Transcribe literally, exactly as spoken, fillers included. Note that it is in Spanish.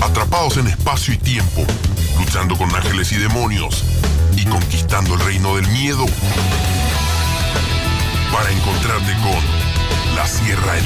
atrapados en espacio y tiempo, luchando con ángeles y demonios y conquistando el reino del miedo para encontrarte con La Sierra